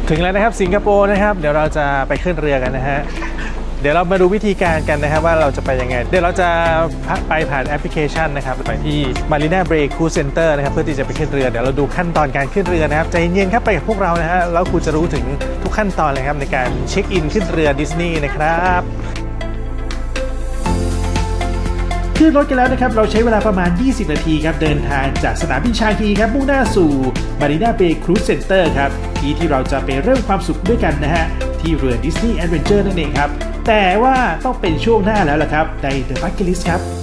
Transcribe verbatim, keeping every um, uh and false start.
ถึงแล้วนะครับสิงคโปร์นะครับเดี๋ยวเราจะไปขึ้นเรือกันนะฮะเดี๋ยวเรามาดูวิธีการกันนะครับว่าเราจะไปยังไงเดี๋ยวเราจะไปผ่านแอปพลิเคชันนะครับไปที่ Marina Bay Cruise Center นะครับเพื่อที่จะไปขึ้นเรือเดี๋ยวเราดูขั้นตอนการขึ้นเรือนะครับใจเย็นครับไปกับพวกเรานะฮะแล้วคุณจะรู้ถึงทุกขั้นตอนเลยครับในการเช็คอินขึ้นเรือดิสนีย์นะครับขึ้นรถกันแล้วนะครับเราใช้เวลาประมาณยี่สิบนาทีครับเดินทางจากสนามบินชางฮีครับมุ่งหน้าสู่ Marina Bay Cruise Center ครับที่ที่เราจะไปเริ่มความสุขด้วยกันนะฮะที่เรือ Disney Adventure นั่นเองครับแต่ว่าต้องเป็นช่วงหน้าแล้วล่ะครับใน The Bucket List ครับ